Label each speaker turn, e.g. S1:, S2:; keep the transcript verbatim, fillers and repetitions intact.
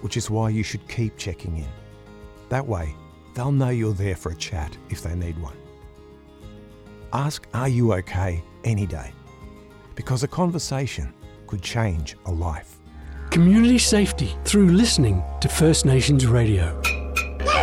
S1: which is why you should keep checking in. That way, they'll know you're there for a chat if they need one. Ask, "Are you okay?" any day, because a conversation could change a life.
S2: Community safety through listening to First Nations Radio.